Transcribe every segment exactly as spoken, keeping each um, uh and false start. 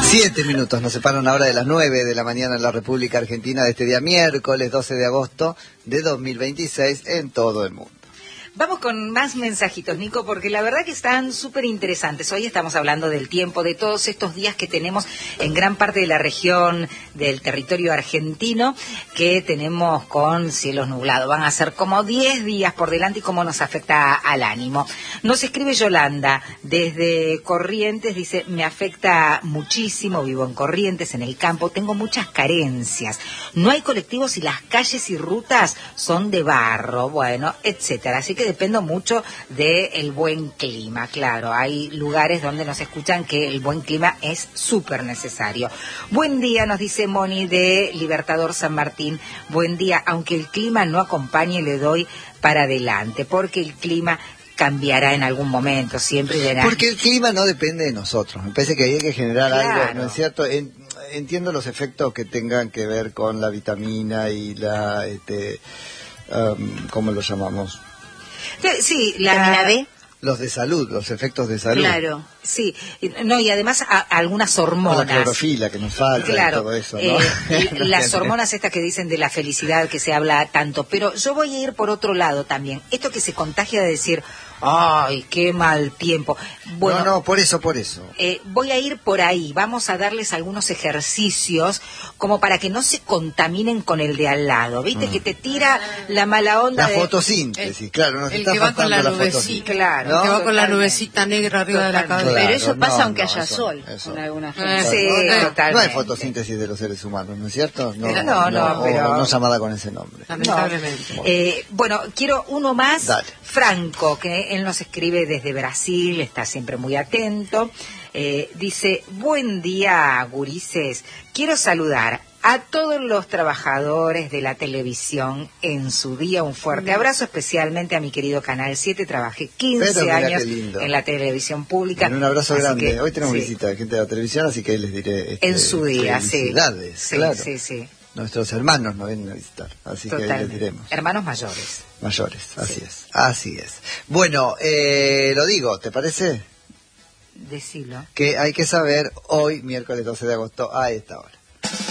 Siete minutos nos separan ahora de las nueve de la mañana en la República Argentina de este día miércoles doce de agosto de dos mil veintiséis en todo el mundo. Vamos con más mensajitos, Nico, porque la verdad que están súper interesantes. Hoy estamos hablando del tiempo, de todos estos días que tenemos en gran parte de la región del territorio argentino, que tenemos con cielos nublados. Van a ser como diez días por delante y cómo nos afecta al ánimo. Nos escribe Yolanda desde Corrientes, dice, me afecta muchísimo, vivo en Corrientes, en el campo, tengo muchas carencias. No hay colectivos y las calles y rutas son de barro, bueno, etcétera. Así que dependo mucho del buen clima, claro. Hay lugares donde nos escuchan que el buen clima es súper necesario. Buen día, nos dice Moni de Libertador San Martín. Buen día, aunque el clima no acompañe, le doy para adelante, porque el clima cambiará en algún momento, siempre verá. Porque el clima no depende de nosotros. Me parece que hay que generar Claro. algo, ¿no es cierto? En, entiendo los efectos que tengan que ver con la vitamina y la, este, um, ¿cómo lo llamamos? Sí, la ¿Vitamina B? Los de salud, los efectos de salud. Claro, sí. No, y además a, algunas hormonas. O la clorofila que nos falta, claro, y todo eso, ¿no? Eh, las hormonas estas que dicen de la felicidad, que se habla tanto. Pero yo voy a ir por otro lado también. Esto que se contagia de decir, ¡ay, qué mal tiempo! Bueno, no, no, por eso, por eso. Eh, voy a ir por ahí. Vamos a darles algunos ejercicios como para que no se contaminen con el de al lado. ¿Viste? Mm. Que te tira la mala onda. La de... fotosíntesis, el, claro. Nos el está que va con la la nubecita, claro. ¿no? El que va con la Totalmente. nubecita negra arriba de la cabeza. Claro, Pero eso pasa no, aunque no, haya eso, sol. Eso. Con algunas Eh, sí, no, totalmente. No hay fotosíntesis de los seres humanos, ¿no es cierto? No, no, no, no, pero... no llamada con ese nombre. Lamentablemente. No. Eh, bueno, quiero uno más. Dale. Franco, que él nos escribe desde Brasil, está siempre muy atento. Eh, dice, buen día, gurises. Quiero saludar a todos los trabajadores de la televisión en su día. Un fuerte abrazo, especialmente a mi querido Canal siete. Trabajé quince años en la televisión pública. Bueno, un abrazo grande. Que, Hoy tenemos sí. visita de gente de la televisión, así que les diré este, en su día, felicidades, sí. claro. Sí, sí, sí. Nuestros hermanos nos vienen a visitar, así Totalmente. que les diremos. Hermanos mayores. Mayores, así Sí. es, así es. Bueno, eh, lo digo, ¿te parece? Decilo. Que hay que saber hoy, miércoles doce de agosto, a esta hora.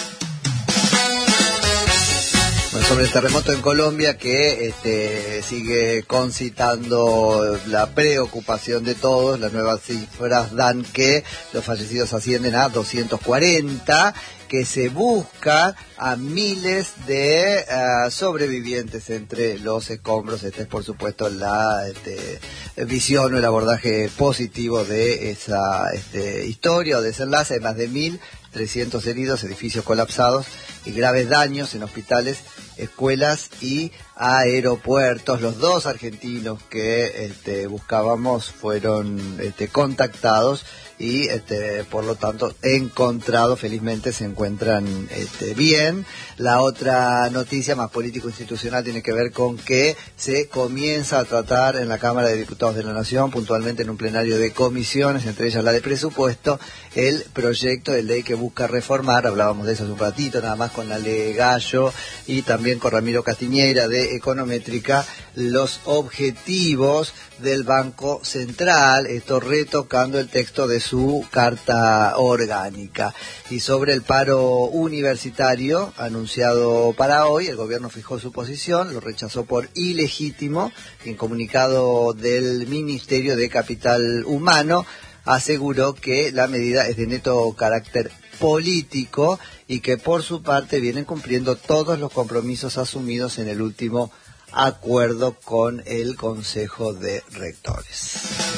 Bueno, sobre el terremoto en Colombia que este, sigue concitando la preocupación de todos. Las nuevas cifras dan que los fallecidos ascienden a doscientos cuarenta, que se busca a miles de uh, sobrevivientes entre los escombros. Esta es, por supuesto, la este, visión o el abordaje positivo de esa este, historia o desenlace. Hay más de mil trescientos heridos, edificios colapsados y graves daños en hospitales, escuelas y aeropuertos. Los dos argentinos que este, buscábamos fueron este, contactados y este, por lo tanto encontrados, felizmente se encuentran este, bien. La otra noticia más político-institucional tiene que ver con que se comienza a tratar en la Cámara de Diputados de la Nación, puntualmente en un plenario de comisiones, entre ellas la de presupuesto, el proyecto de ley que busca reformar, hablábamos de eso hace un ratito, nada más con la ley Gallo y también con Ramiro Castiñeira de Econométrica, los objetivos del Banco Central, esto retocando el texto de su carta orgánica. Y sobre el paro universitario anunciado para hoy, el gobierno fijó su posición, lo rechazó por ilegítimo. En comunicado del Ministerio de Capital Humano aseguró que la medida es de neto carácter político y que por su parte vienen cumpliendo todos los compromisos asumidos en el último acuerdo con el Consejo de Rectores.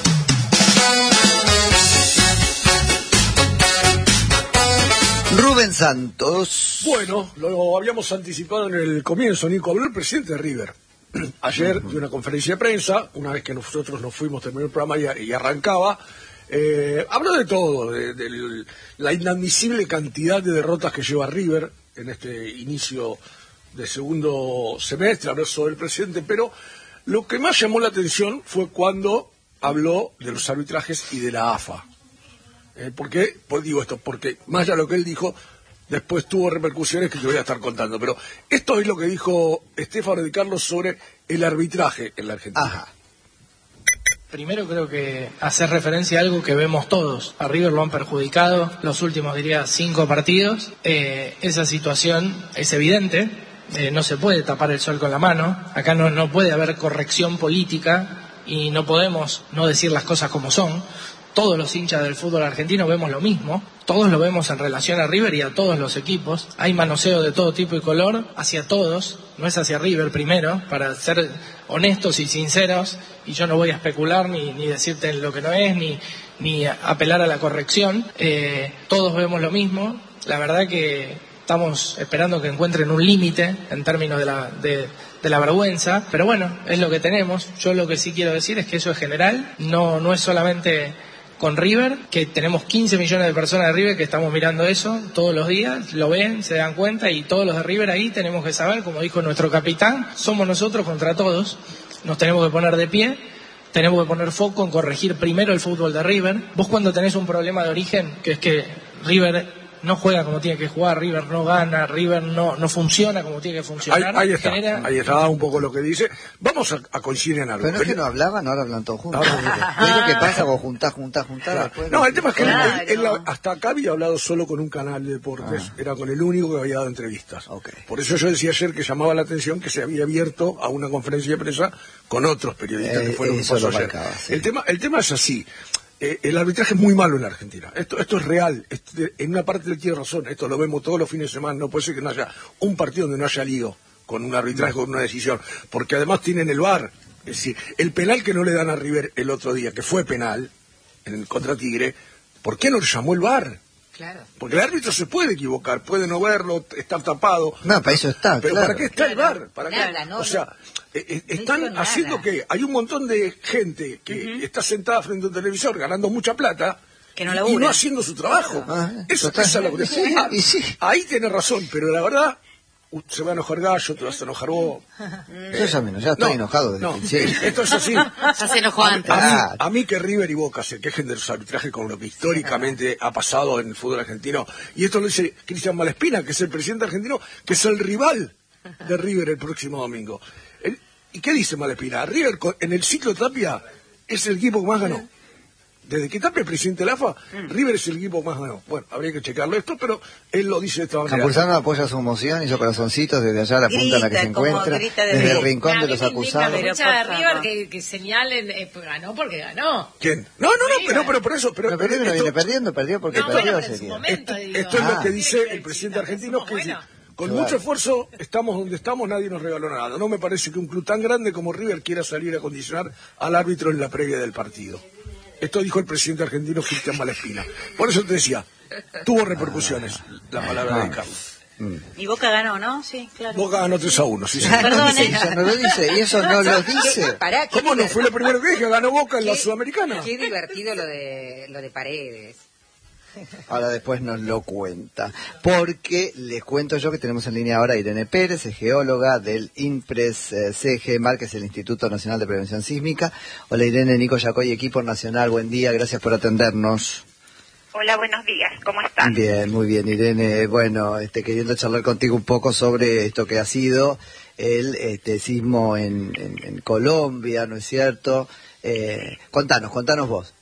Rubén Santos. Bueno, lo habíamos anticipado en el comienzo, Nico. Habló el presidente de River. Ayer dio una conferencia de prensa, una vez que nosotros nos fuimos, terminó el programa y, y arrancaba. Eh, habló de todo, de, de la inadmisible cantidad de derrotas que lleva River en este inicio de segundo semestre, habló sobre el presidente, pero lo que más llamó la atención fue cuando habló de los arbitrajes y de la A F A. Eh, ¿Por qué? Pues digo esto, porque más allá de lo que él dijo, después tuvo repercusiones que te voy a estar contando. Pero esto es lo que dijo Estefano de Carlos sobre el arbitraje en la Argentina. Ajá. Primero creo que hacer referencia a algo que vemos todos. A River lo han perjudicado los últimos, diría, cinco partidos. Eh, esa situación es evidente. Eh, no se puede tapar el sol con la mano. Acá no, no puede haber corrección política y no podemos no decir las cosas como son. Todos los hinchas del fútbol argentino vemos lo mismo, todos lo vemos en relación a River y a todos los equipos. Hay manoseo de todo tipo y color hacia todos, no es hacia River primero, para ser honestos y sinceros, y yo no voy a especular ni, ni decirte lo que no es, ni, ni apelar a la corrección. Eh, todos vemos lo mismo, la verdad que estamos esperando que encuentren un límite en términos de la... De, de la vergüenza, pero bueno, es lo que tenemos. Yo lo que sí quiero decir es que eso es general, no, no es solamente con River, que tenemos quince millones de personas de River que estamos mirando eso todos los días, lo ven, se dan cuenta, y todos los de River ahí tenemos que saber, como dijo nuestro capitán, somos nosotros contra todos, nos tenemos que poner de pie, tenemos que poner foco en corregir primero el fútbol de River. Vos cuando tenés un problema de origen, que es que River no juega como tiene que jugar, River no gana, River no no funciona como tiene que funcionar. Ahí, ahí está, genera... ahí está un poco lo que dice. Vamos a, a coincidir en algo. Pero no es que no hablaban, ahora hablan todos juntos. Es lo que pasa, vos juntás, juntás, juntás. Claro. Después No, el tema es que Claro. él, él hasta acá había hablado solo con un canal de deportes, Ah. era con el único que había dado entrevistas. Ok. Por eso yo decía ayer que llamaba la atención que se había abierto a una conferencia de prensa con otros periodistas Eh, que fueron eso pasó lo ayer. marcaba, sí. El tema, el tema es así. Eh, el arbitraje es muy malo en la Argentina. Esto, esto es real. Este, en una parte tiene razón. Esto lo vemos todos los fines de semana. No puede ser que no haya un partido donde no haya lío con un arbitraje, con una decisión. Porque además tienen el V A R. Es decir, el penal que no le dan a River el otro día, que fue penal, en el contra Tigre, ¿por qué no le llamó el V A R? Claro. Porque el árbitro se puede equivocar, puede no verlo, estar tapado. No, para eso está, Pero claro. ¿para qué está el V A R? ¿Para qué? Nada, no, o sea, eh, eh, no están hizo haciendo nada. que hay un montón de gente que está sentada frente a un televisor ganando mucha plata Que no y labura. no haciendo su trabajo. Ah, eso, total. esa es la cuestión. Sí, Ah, y sí. Ahí tiene razón, pero la verdad, uh, se va a enojar Gallo, te vas a enojar vos. Yo ya, me- ya estoy No, enojado. desde no, el principio. esto es así. Ya se enojó A, antes. a mí, Ah. a mí que River y Boca se quejen de los arbitrajes con lo que históricamente ha pasado en el fútbol argentino, y esto lo dice Cristian Malespina, que es el presidente argentino, que es el rival de River el próximo domingo. El- ¿Y qué dice Malespina? River con- en el ciclo Tapia es el equipo que más ganó. Desde que Tapia es presidente de la A F A, River es el equipo que más ganó. Bueno, habría que checarlo esto, pero él lo dice de esta manera. Campuzano apoya su moción, hizo corazoncitos desde allá a la punta en la que se Grita, como encuentra, grita de desde el rico. rincón A de mí los me indigna acusados. como Pero, hincha de por River favor. que, que señalen, eh, pues, ganó porque ganó. ¿Quién? No, no, no, River. pero, pero por eso. Pero, Pero perdió, no esto- viene perdiendo, perdió porque No, perdió bueno, pero en su sería. momento, Esto, digo. esto es lo Ah. que dice Tiene que el presidente decir, argentino, que somos dice, buenos. con Claro. mucho esfuerzo estamos donde estamos, nadie nos regaló nada. No me parece que un club tan grande como River quiera salir a condicionar al árbitro en la previa del partido. Esto dijo el presidente argentino Cristian Malespina. Por eso te decía, tuvo repercusiones la palabra de Carlos. Y Boca ganó, ¿no? Sí, claro. Boca ganó tres a uno, sí, sí. Perdón, Y ya no lo dice, y eso no lo dice. Pará, qué ¿Cómo no? diver- Fue lo primero que dije, ganó Boca en la qué- Sudamericana. Qué divertido lo de lo de Paredes. Ahora después nos lo cuenta. Porque les cuento yo que tenemos en línea ahora a Irene Pérez, es geóloga del INPRES eh, C G M A R, que es el Instituto Nacional de Prevención Sísmica. Hola Irene, Nico Yacoy, equipo nacional, buen día, gracias por atendernos. Hola, buenos días, ¿cómo están? Bien, muy bien, Irene. Bueno, este, queriendo charlar contigo un poco sobre esto que ha sido el este, sismo en, en, en Colombia, ¿no es cierto? Eh, contanos, contanos vos.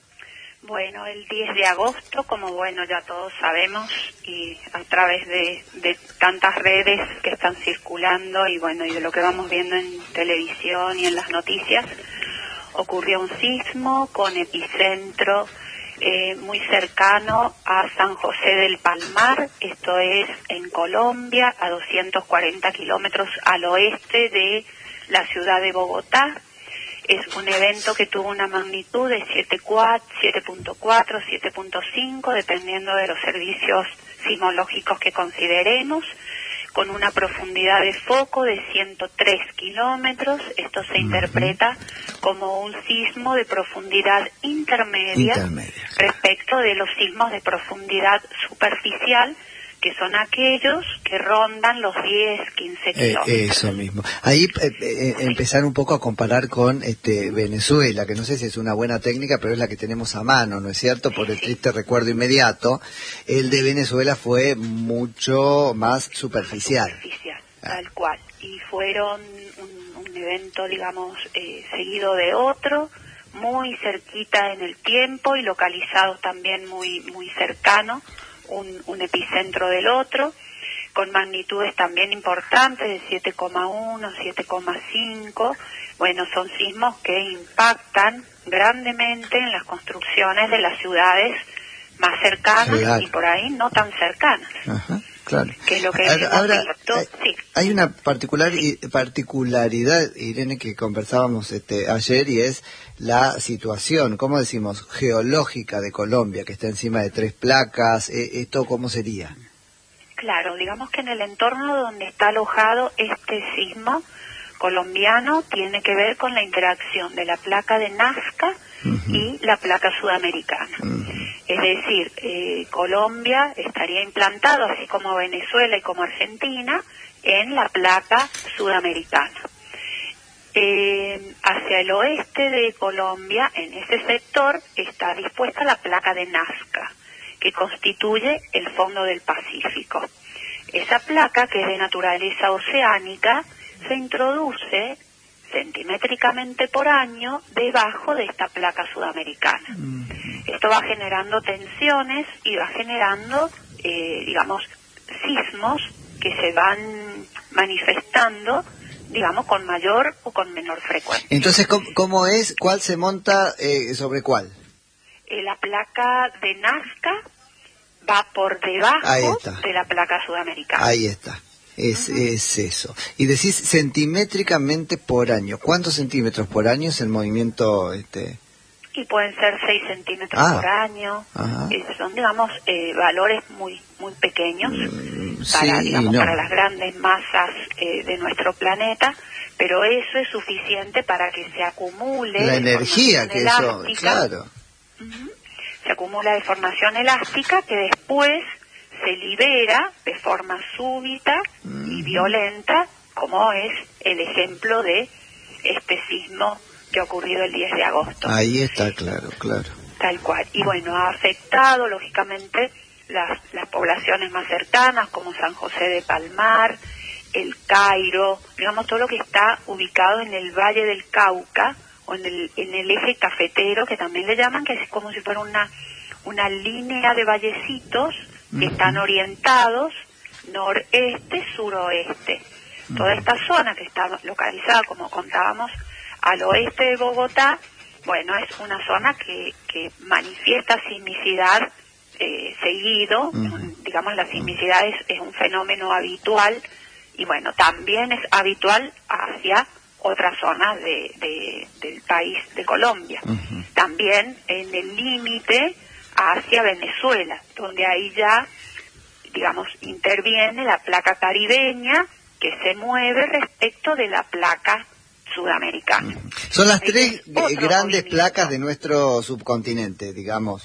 Bueno, el diez de agosto, como bueno ya todos sabemos, y a través de, de tantas redes que están circulando y bueno, y de lo que vamos viendo en televisión y en las noticias, ocurrió un sismo con epicentro eh, muy cercano a San José del Palmar, esto es en Colombia, a doscientos cuarenta kilómetros al oeste de la ciudad de Bogotá. Es un evento que tuvo una magnitud de siete punto cuatro, siete punto cinco, dependiendo de los servicios sismológicos que consideremos, con una profundidad de foco de ciento tres kilómetros. Esto se interpreta como un sismo de profundidad intermedia, Intermedia. respecto de los sismos de profundidad superficial, que son aquellos que rondan los diez, quince Eh, kilómetros. eso mismo. Ahí eh, eh, empezar un poco a comparar con este Venezuela, que no sé si es una buena técnica, pero es la que tenemos a mano, ¿no es cierto? Por el triste recuerdo inmediato. El de Venezuela fue mucho más superficial. Superficial, Ah. tal cual. Y fueron un, un evento, digamos, eh, seguido de otro, muy cerquita en el tiempo y localizados también muy muy cercanos, un, un epicentro del otro, con magnitudes también importantes de siete coma uno, siete coma cinco. Bueno, son sismos que impactan grandemente en las construcciones de las ciudades más cercanas, claro, y por ahí no tan cercanas. Ajá, claro. Que es lo que ahora, ahora visto, hay, sí. hay una particular particularidad, Irene, que conversábamos este ayer, y es la situación, ¿cómo decimos?, geológica de Colombia, que está encima de tres placas. Eh, ¿Esto cómo sería? Claro, digamos que en el entorno donde está alojado este sismo colombiano tiene que ver con la interacción de la placa de Nazca uh-huh. y la placa sudamericana. Uh-huh. Es decir, eh, Colombia estaría implantado, así como Venezuela y como Argentina, en la placa sudamericana. Eh, hacia el oeste de Colombia, en ese sector, está dispuesta la placa de Nazca, que constituye el fondo del Pacífico. Esa placa, que es de naturaleza oceánica, se introduce centimétricamente por año debajo de esta placa sudamericana. Mm. Esto va generando tensiones y va generando, eh, digamos, sismos que se van manifestando, digamos, con mayor o con menor frecuencia. Entonces, ¿cómo, cómo es? ¿Cuál se monta eh, sobre cuál? Eh, la placa de Nazca va por debajo de la placa sudamericana. Ahí está. Es, uh-huh. es eso. Y decís centimétricamente por año. ¿Cuántos centímetros por año es el movimiento? este Y pueden ser seis centímetros ah. por año. Eh, son, digamos, eh, valores muy muy pequeños mm, para, sí, digamos, no. para las grandes masas eh, de nuestro planeta, pero eso es suficiente para que se acumule la energía que elástica. Eso, claro. Uh-huh. Se acumula de formación elástica que después se libera de forma súbita mm. y violenta, como es el ejemplo de este sismo que ha ocurrido el diez de agosto. Ahí está, claro, claro. Tal cual. Y bueno, ha afectado, lógicamente, las, las poblaciones más cercanas, como San José de Palmar, El Cairo, digamos, todo lo que está ubicado en el Valle del Cauca, o en el, en el eje cafetero, que también le llaman, que es como si fuera una, una línea de vallecitos que uh-huh. están orientados noreste, suroeste. Uh-huh. Toda esta zona que está localizada, como contábamos, al oeste de Bogotá, bueno, es una zona que, que manifiesta sismicidad eh, seguido, uh-huh. digamos, la sismicidad es, es un fenómeno habitual, y bueno, también es habitual hacia otras zonas de, de, del país de Colombia. Uh-huh. También en el límite hacia Venezuela, donde ahí ya, digamos, interviene la placa caribeña que se mueve respecto de la placa sudamericana. Son las tres grandes placas de nuestro subcontinente, digamos.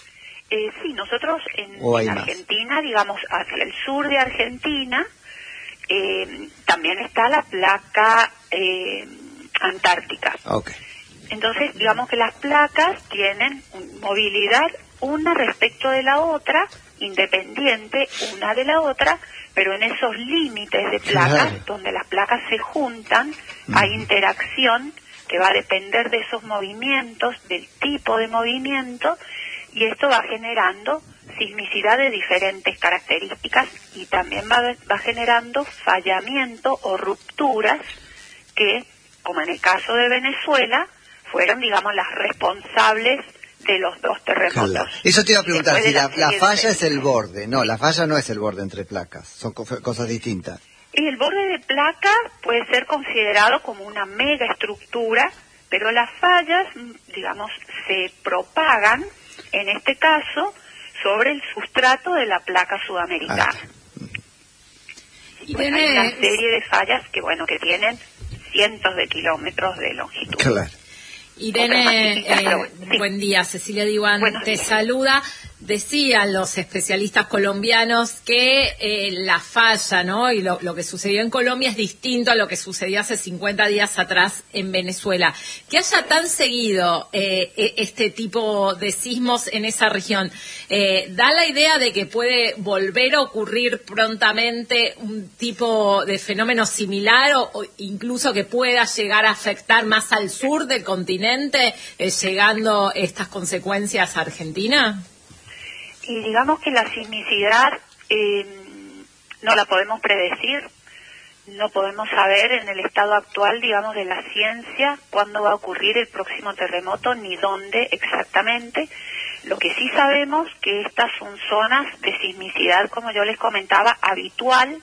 Eh, sí, nosotros en, en Argentina, digamos, hacia el sur de Argentina, eh, también está la placa eh, antártica. Okay. Entonces, digamos que las placas tienen movilidad una respecto de la otra, independiente una de la otra, pero en esos límites de placas, claro. donde las placas se juntan, uh-huh. hay interacción que va a depender de esos movimientos, del tipo de movimiento, y esto va generando sismicidad de diferentes características y también va, va generando fallamiento o rupturas que, como en el caso de Venezuela, fueron, digamos, las responsables de los dos terremotos. Claro. Eso te iba a preguntar, si la, la falla es el borde. No, la falla no es el borde entre placas, son co- cosas distintas. Y el borde de placa puede ser considerado como una mega estructura, pero las fallas, digamos, se propagan, en este caso, sobre el sustrato de la placa sudamericana. Ah. Y bueno, hay una serie de fallas que, bueno, que tienen cientos de kilómetros de longitud. Claro. Irene, eh, sí. Buen día, Cecilia Diwan te saluda. Decían los especialistas colombianos que eh, la falla, ¿no? Y lo, lo que sucedió en Colombia es distinto a lo que sucedió hace cincuenta días atrás en Venezuela. Que haya tan seguido eh, este tipo de sismos en esa región, eh, ¿da la idea de que puede volver a ocurrir prontamente un tipo de fenómeno similar o, o incluso que pueda llegar a afectar más al sur del continente, eh, llegando estas consecuencias a Argentina? Y digamos que la sismicidad eh, no la podemos predecir, no podemos saber en el estado actual, digamos, de la ciencia cuándo va a ocurrir el próximo terremoto ni dónde exactamente. Lo que sí sabemos que estas son zonas de sismicidad, como yo les comentaba, habitual,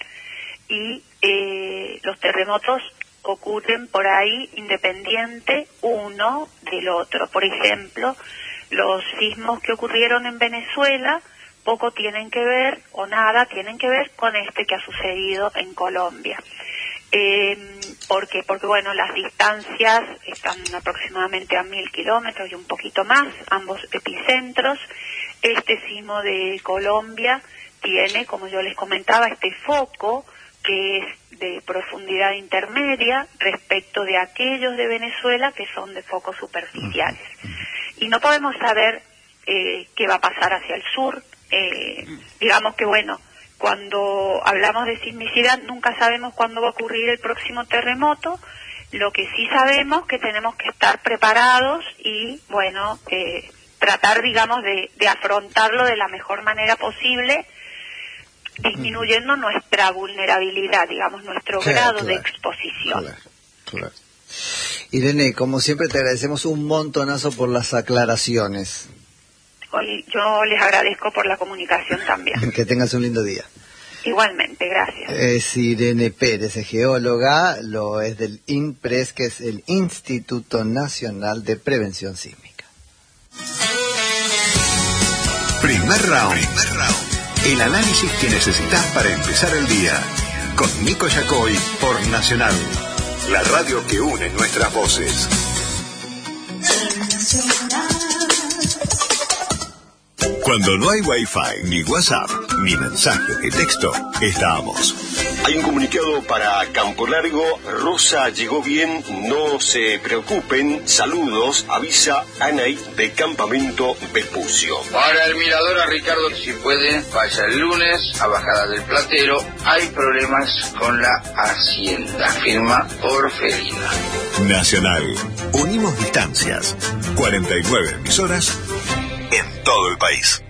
y eh, los terremotos ocurren por ahí independiente uno del otro. Por ejemplo, los sismos que ocurrieron en Venezuela poco tienen que ver, o nada tienen que ver con este que ha sucedido en Colombia. Eh, ¿Por qué? Porque, bueno, las distancias están aproximadamente a mil kilómetros y un poquito más, ambos epicentros. Este sismo de Colombia tiene, como yo les comentaba, este foco que es de profundidad intermedia respecto de aquellos de Venezuela que son de focos superficiales. Y no podemos saber eh, qué va a pasar hacia el sur. Eh, digamos que, bueno, cuando hablamos de sismicidad nunca sabemos cuándo va a ocurrir el próximo terremoto. Lo que sí sabemos que tenemos que estar preparados y, bueno, eh, tratar, digamos, de, de afrontarlo de la mejor manera posible, disminuyendo nuestra vulnerabilidad, digamos, nuestro claro, grado claro, de exposición. Claro, claro. Irene, como siempre te agradecemos un montonazo por las aclaraciones. Hoy yo les agradezco por la comunicación también. Que tengas un lindo día. Igualmente, gracias. Es Irene Pérez, es geóloga, lo es del INPRES, que es el Instituto Nacional de Prevención Sísmica. Primer round. Primer round. El análisis que necesitas para empezar el día. Con Nico Yacoy por Nacional. La radio que une nuestras voces. Cuando no hay Wi-Fi, ni WhatsApp, ni mensaje de texto, estamos. Hay un comunicado para Campo Largo. Rosa llegó bien, no se preocupen. Saludos, avisa Anaí de Campamento Vespucio. Para el mirador a Ricardo, si puede, vaya el lunes a Bajada del Platero. Hay problemas con la hacienda. Firma Orfelina. Nacional. Unimos distancias. cuarenta y nueve emisoras en todo el país.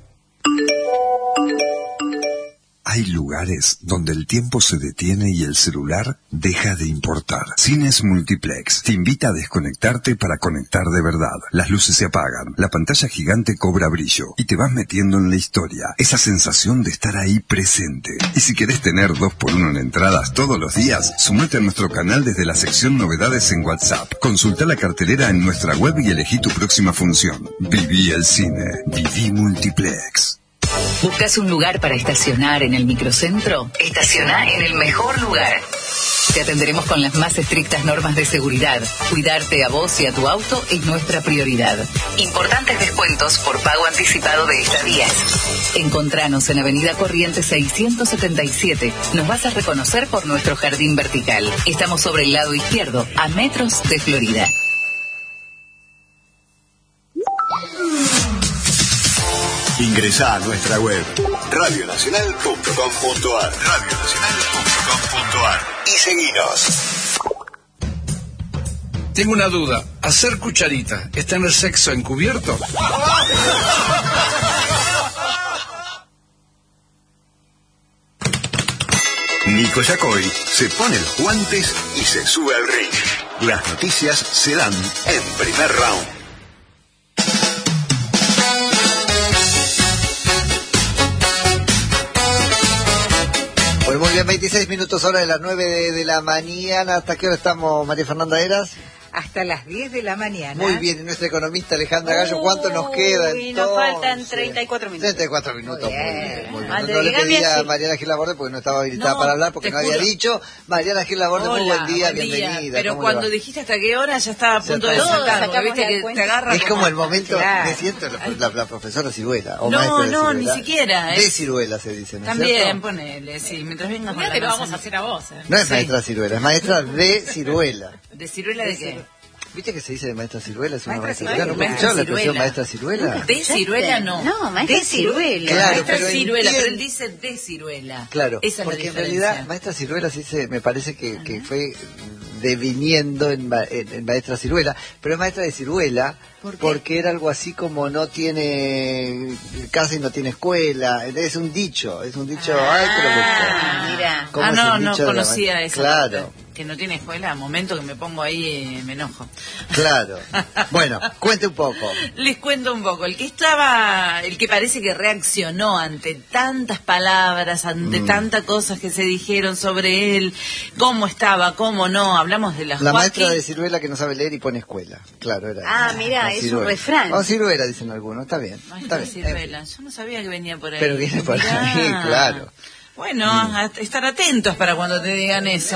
Hay lugares donde el tiempo se detiene y el celular deja de importar. Cines Multiplex te invita a desconectarte para conectar de verdad. Las luces se apagan, la pantalla gigante cobra brillo y te vas metiendo en la historia. Esa sensación de estar ahí presente. Y si querés tener dos por uno en entradas todos los días, sumate a nuestro canal desde la sección Novedades en WhatsApp. Consulta la cartelera en nuestra web y elegí tu próxima función. Viví el cine. Viví Multiplex. ¿Buscas un lugar para estacionar en el microcentro? Estaciona en el mejor lugar. Te atenderemos con las más estrictas normas de seguridad. Cuidarte a vos y a tu auto es nuestra prioridad. Importantes descuentos por pago anticipado de estadías. Encontranos en Avenida Corrientes seiscientos setenta y siete. Nos vas a reconocer por nuestro jardín vertical. Estamos sobre el lado izquierdo, a metros de Florida. Ingresá a nuestra web radio nacional punto com punto a r radio nacional punto com punto a r y seguinos. Tengo una duda. ¿Hacer cucharita está en el sexo encubierto? Nico Yacoy se pone los guantes y se sube al ring. Las noticias se dan en Primer Round. Pues muy bien, veintiséis minutos hora de las nueve de, de la mañana. ¿Hasta qué hora estamos, María Fernanda Eras? hasta las diez de la mañana. Muy bien, y nuestra economista Alejandra Gallo, ¿cuánto nos queda? Y nos faltan treinta y cuatro minutos. treinta y cuatro minutos, muy bien. Muy bien, muy bien. Antes No, no de le pedí cambiar, a sí. Mariana Gil Laborde porque no estaba habilitada No, para hablar, porque te no había juro. dicho. Mariana Gil Laborde, muy Hola, buen día, buen día. bienvenida. Pero ¿cómo le cuando va? dijiste hasta qué hora ya estaba a Ya punto de está. saltar, Todos porque sacamos viste la que cuenta. te agarra Es como el momento, Claro. me siento la, la, la profesora Ciruela. O No, maestra de no, Ciruela. ni siquiera, De es- Ciruela se dice, ¿no es También, cierto? ponele, sí, mientras vengas con Mira la que lo vamos a manzana. hacer a vos, ¿eh? No es Sí. maestra Ciruela, es maestra de Ciruela. ¿De ciruela de qué? ¿Viste que se dice de maestra Ciruela? Es una Maestra maestra Ciruela. ¿No me Ciruela. escucharon la expresión Maestra maestra Ciruela? De ciruela no. No, maestra de ciruela. Claro, maestra pero ciruela, pero entiende- él dice de ciruela. Claro, Esa es porque la en diferencia. realidad maestra Ciruela sí se, me parece que, que fue deviniendo en, ma- en, en maestra Ciruela, pero es maestra de Ciruela ¿Por qué? porque era algo así como no tiene casa y no tiene escuela, es un dicho, es un dicho, ay, te lo Ah, busco. mira. ¿Cómo Ah, es no, el no dicho de la conocía maestra? esa Claro. parte. Que no tiene escuela, momento que me pongo ahí eh, me enojo. Claro. Bueno, cuente un poco. Les cuento un poco. El que estaba, el que parece que reaccionó ante tantas palabras, ante Mm. tantas cosas que se dijeron sobre él, cómo estaba, cómo no, hablamos de la La Joaquín. maestra de Ciruela que no sabe leer y pone escuela. Claro, era. Ah, mira, la es un Ciruela. refrán. O Ciruela, dicen algunos, está bien. Está Maestra bien. Ciruela. Yo no sabía que venía por ahí. Pero viene por Mirá. ahí, claro. Bueno, a estar atentos para cuando te digan eso.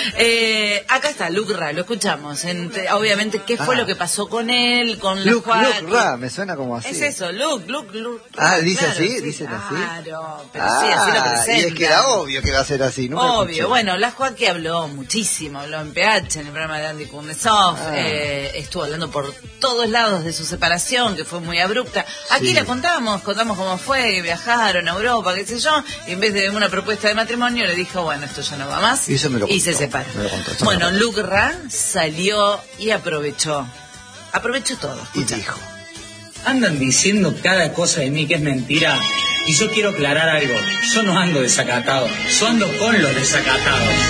Eh, acá está, Luke Ra, lo escuchamos. Entre- obviamente, ¿qué fue Ah. lo que pasó con él, con la Luke, Joaquín? Luke Ra, me suena como así. Es eso, Luke, Luke, Luke. Ah, ¿dice claro, así? sí, ¿Dicen así? Claro, pero sí, así lo Ah, presentan. y es que era obvio que iba a ser así, ¿no? Obvio, bueno, la Joaquín habló muchísimo, habló en P H, en el programa de Andy Kuznetsov, Ah. eh, estuvo hablando por todos lados de su separación, que fue muy abrupta. Aquí Sí. la contamos, contamos cómo fue, que viajaron a Europa, qué sé yo, y en vez de una propuesta de matrimonio le dijo, bueno, esto ya no va más, Y eso me lo y se contó, separó. me lo contó, eso Bueno, me lo Luke Ra salió y aprovechó, aprovechó todo. Y Escucha. dijo. Andan diciendo cada cosa de mí que es mentira. Y yo quiero aclarar algo. Yo no ando desacatado. Yo ando con los desacatados.